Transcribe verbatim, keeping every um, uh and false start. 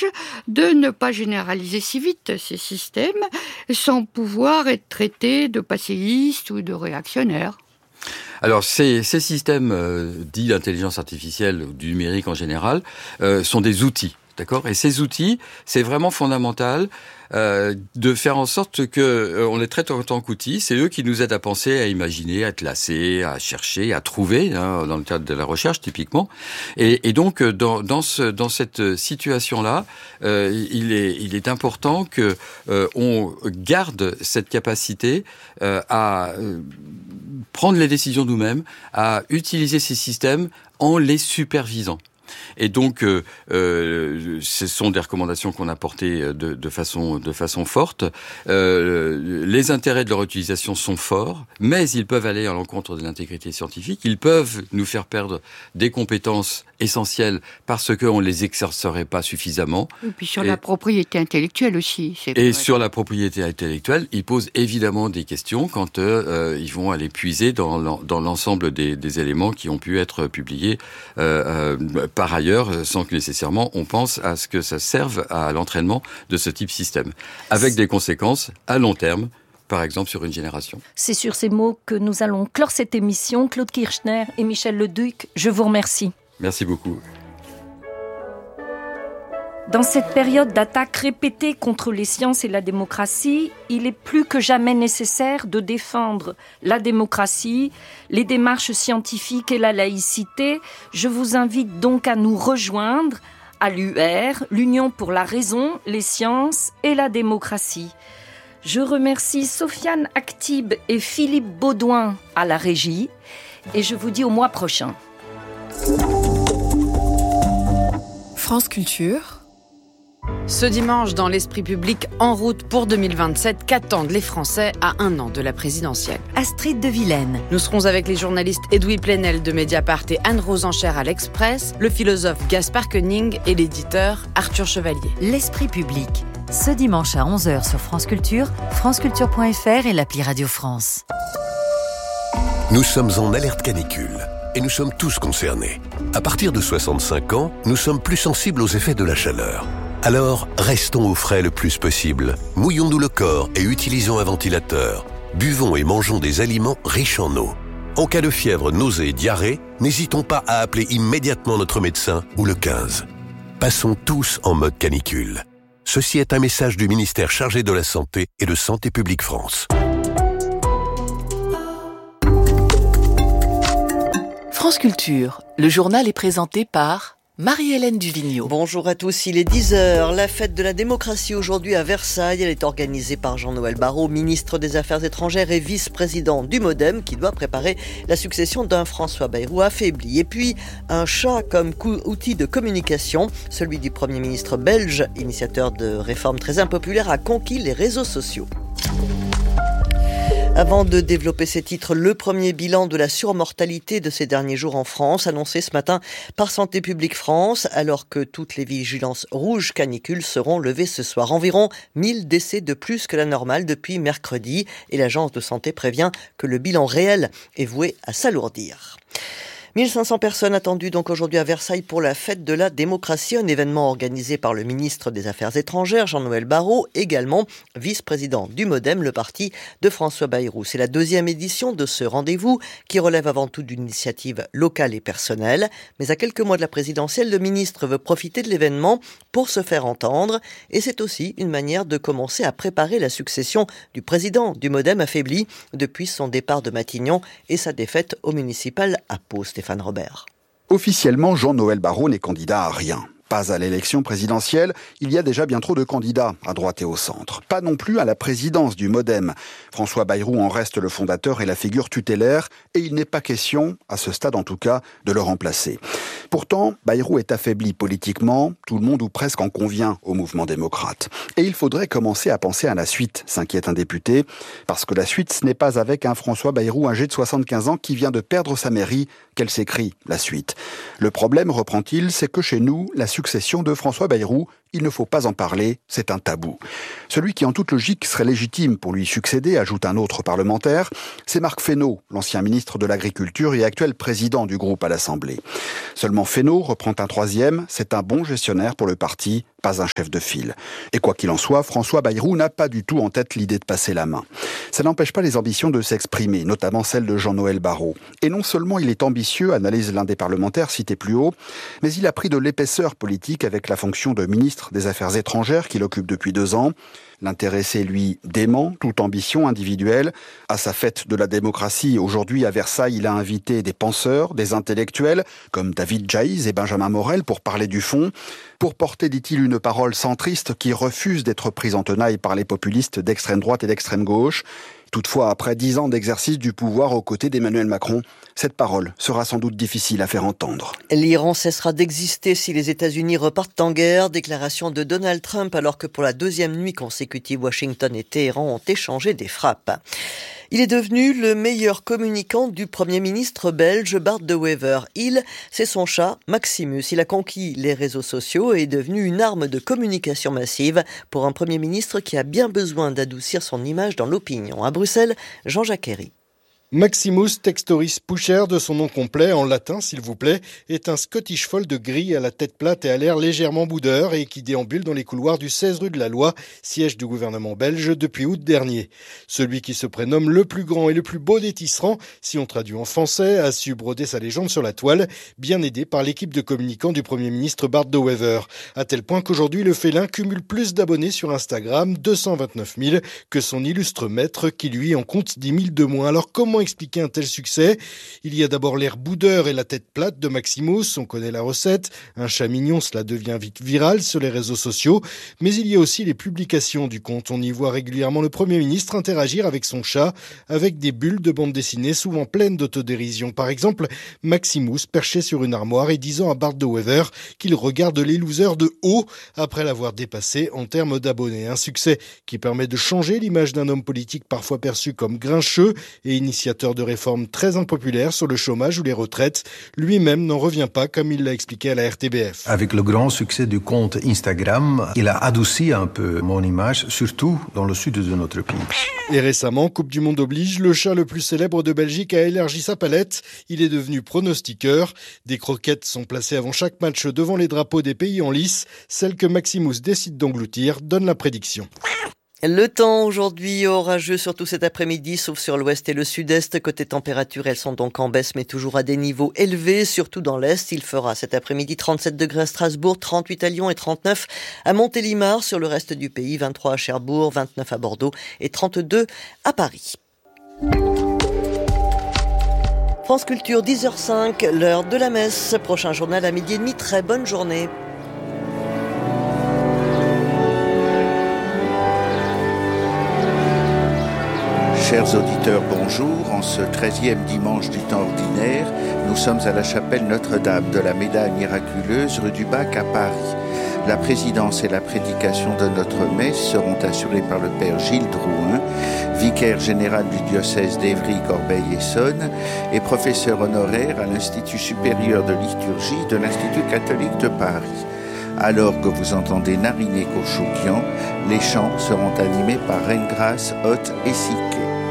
courage de ne pas généraliser si vite ces systèmes sans pouvoir être traités de passéistes ou de réactionnaires. Alors, ces, ces systèmes euh, dits d'intelligence artificielle ou du numérique en général euh, sont des outils. D'accord ? Et ces outils, c'est vraiment fondamental euh, de faire en sorte que euh, on les traite en tant qu'outils. C'est eux qui nous aident à penser, à imaginer, à classer, à chercher, à trouver, hein, dans le cadre de la recherche typiquement. Et, et donc, dans, dans, ce, dans cette situation-là, euh, il est, il est important que euh, on garde cette capacité euh, à euh, prendre les décisions nous-mêmes, à utiliser ces systèmes en les supervisant. Et donc, euh, euh, ce sont des recommandations qu'on a portées de, de façon de façon forte. Euh, les intérêts de leur utilisation sont forts, mais ils peuvent aller à l'encontre de l'intégrité scientifique. Ils peuvent nous faire perdre des compétences essentielles parce qu'on ne les exercerait pas suffisamment. Et puis sur et, la propriété intellectuelle aussi. C'est et vrai. sur la propriété intellectuelle, ils posent évidemment des questions quand euh, ils vont aller puiser dans, dans l'ensemble des, des éléments qui ont pu être publiés euh, euh, par ailleurs, sans que nécessairement on pense à ce que ça serve à l'entraînement de ce type de système, avec des conséquences à long terme, par exemple sur une génération. C'est sur ces mots que nous allons clore cette émission. Claude Kirchner et Michel Leduc, je vous remercie. Merci beaucoup. Dans cette période d'attaques répétées contre les sciences et la démocratie, il est plus que jamais nécessaire de défendre la démocratie, les démarches scientifiques et la laïcité. Je vous invite donc à nous rejoindre à l'U R, l'Union pour la raison, les sciences et la démocratie. Je remercie Sofiane Aktib et Philippe Baudouin à la régie et je vous dis au mois prochain. France Culture. Ce dimanche, dans l'Esprit public, en route pour deux mille vingt-sept, qu'attendent les Français à un an de la présidentielle ? Astrid de Vilaine. Nous serons avec les journalistes Edoui Plenel de Mediapart et Anne-Rose Enchère à l'Express, le philosophe Gaspard Koenig et l'éditeur Arthur Chevalier. L'Esprit public, ce dimanche à onze heures sur France Culture, franceculture point f r et l'appli Radio France. Nous sommes en alerte canicule et nous sommes tous concernés. À partir de soixante-cinq ans, nous sommes plus sensibles aux effets de la chaleur. Alors, restons au frais le plus possible. Mouillons-nous le corps et utilisons un ventilateur. Buvons et mangeons des aliments riches en eau. En cas de fièvre, nausée et diarrhée, n'hésitons pas à appeler immédiatement notre médecin ou le quinze. Passons tous en mode canicule. Ceci est un message du ministère chargé de la Santé et de Santé publique France. France Culture, le journal est présenté par Marie-Hélène Duvigneau. Bonjour à tous, il est dix heures. La fête de la démocratie aujourd'hui à Versailles. Elle est organisée par Jean-Noël Barrot, ministre des Affaires étrangères et vice-président du MoDem, qui doit préparer la succession d'un François Bayrou affaibli. Et puis, un chat comme outil de communication. Celui du Premier ministre belge, initiateur de réformes très impopulaires, a conquis les réseaux sociaux. Avant de développer ces titres, le premier bilan de la surmortalité de ces derniers jours en France, annoncé ce matin par Santé publique France, alors que toutes les vigilances rouges canicules seront levées ce soir. Environ mille décès de plus que la normale depuis mercredi, et l'agence de santé prévient que le bilan réel est voué à s'alourdir. mille cinq cents personnes attendues donc aujourd'hui à Versailles pour la fête de la démocratie, un événement organisé par le ministre des Affaires étrangères, Jean-Noël Barrot, également vice-président du MoDem, le parti de François Bayrou. C'est la deuxième édition de ce rendez-vous qui relève avant tout d'une initiative locale et personnelle. Mais à quelques mois de la présidentielle, le ministre veut profiter de l'événement pour se faire entendre. Et c'est aussi une manière de commencer à préparer la succession du président du MoDem affaibli depuis son départ de Matignon et sa défaite au municipal à Pau. Stéphane Robert. Officiellement, Jean-Noël Barrot n'est candidat à rien. Pas à l'élection présidentielle, il y a déjà bien trop de candidats, à droite et au centre. Pas non plus à la présidence du MoDem. François Bayrou en reste le fondateur et la figure tutélaire, et il n'est pas question, à ce stade en tout cas, de le remplacer. Pourtant, Bayrou est affaibli politiquement, tout le monde ou presque en convient au mouvement démocrate. Et il faudrait commencer à penser à la suite, s'inquiète un député, parce que la suite, ce n'est pas avec un François Bayrou âgé de soixante-quinze ans qui vient de perdre sa mairie qu'elle s'écrit, la suite. Le problème, reprend-il, c'est que chez nous, la succession de François Bayrou, il ne faut pas en parler, c'est un tabou. Celui qui en toute logique serait légitime pour lui succéder, ajoute un autre parlementaire, c'est Marc Fesneau, l'ancien ministre de l'Agriculture et actuel président du groupe à l'Assemblée. Seulement Fesneau reprend un troisième, c'est un bon gestionnaire pour le parti, pas un chef de file. Et quoi qu'il en soit, François Bayrou n'a pas du tout en tête l'idée de passer la main. Ça n'empêche pas les ambitions de s'exprimer, notamment celle de Jean-Noël Barrot. Et non seulement il est ambitieux, analyse l'un des parlementaires cités plus haut, mais il a pris de l'épaisseur politique avec la fonction de ministre des Affaires étrangères qu'il occupe depuis deux ans. L'intéressé, lui, dément toute ambition individuelle. À sa fête de la démocratie, aujourd'hui à Versailles, il a invité des penseurs, des intellectuels, comme David Jaïs et Benjamin Morel, pour parler du fond, pour porter, dit-il, une parole centriste qui refuse d'être prise en tenaille par les populistes d'extrême droite et d'extrême gauche. Toutefois, après dix ans d'exercice du pouvoir aux côtés d'Emmanuel Macron, cette parole sera sans doute difficile à faire entendre. L'Iran cessera d'exister si les États-Unis repartent en guerre. Déclaration de Donald Trump alors que pour la deuxième nuit consécutive, Washington et Téhéran ont échangé des frappes. Il est devenu le meilleur communicant du Premier ministre belge Bart De Wever. Il, c'est son chat, Maximus. Il a conquis les réseaux sociaux et est devenu une arme de communication massive pour un Premier ministre qui a bien besoin d'adoucir son image dans l'opinion. À Bruxelles, Jean-Jacques Herry. Maximus Textoris Pusher, de son nom complet, en latin s'il vous plaît, est un Scottish Fold gris à la tête plate et à l'air légèrement boudeur et qui déambule dans les couloirs du seize rue de la Loi, siège du gouvernement belge depuis août dernier. Celui qui se prénomme le plus grand et le plus beau des tisserands, si on traduit en français, a su broder sa légende sur la toile, bien aidé par l'équipe de communicants du Premier ministre Bart De Wever. À tel point qu'aujourd'hui, le félin cumule plus d'abonnés sur Instagram, deux cent vingt-neuf mille, que son illustre maître qui lui en compte dix mille de moins. Alors comment expliquer un tel succès? Il y a d'abord l'air boudeur et la tête plate de Maximus, on connaît la recette. Un chat mignon, cela devient vite viral sur les réseaux sociaux. Mais il y a aussi les publications du compte. On y voit régulièrement le Premier ministre interagir avec son chat, avec des bulles de bande dessinée souvent pleines d'autodérision. Par exemple, Maximus perché sur une armoire et disant à Bart De Wever qu'il regarde les losers de haut après l'avoir dépassé en termes d'abonnés. Un succès qui permet de changer l'image d'un homme politique parfois perçu comme grincheux et initiateur de réformes très impopulaires sur le chômage ou les retraites. Lui-même n'en revient pas, comme il l'a expliqué à la R T B F. Avec le grand succès du compte Instagram, il a adouci un peu mon image, surtout dans le sud de notre pays. Et récemment, Coupe du Monde oblige, le chat le plus célèbre de Belgique a élargi sa palette. Il est devenu pronostiqueur. Des croquettes sont placées avant chaque match devant les drapeaux des pays en lice. Celle que Maximus décide d'engloutir donne la prédiction. Le temps aujourd'hui orageux, surtout cet après-midi, sauf sur l'ouest et le sud-est. Côté température, elles sont donc en baisse, mais toujours à des niveaux élevés, surtout dans l'est. Il fera cet après-midi trente-sept degrés à Strasbourg, trente-huit à Lyon et trente-neuf à Montélimar. Sur le reste du pays, vingt-trois à Cherbourg, vingt-neuf à Bordeaux et trente-deux à Paris. France Culture, dix heures cinq, l'heure de la messe. Prochain journal à midi et demi. Très bonne journée. Chers auditeurs, bonjour. En ce treizième dimanche du temps ordinaire, nous sommes à la chapelle Notre-Dame de la Médaille miraculeuse, rue du Bac à Paris. La présidence et la prédication de notre messe seront assurées par le Père Gilles Drouin, vicaire général du diocèse d'Évry, Corbeil-Essonnes et professeur honoraire à l'Institut supérieur de liturgie de l'Institut catholique de Paris. Alors que vous entendez Nariné Kochoukian, les chants seront animés par Reine Grâce, Hôte et Siké.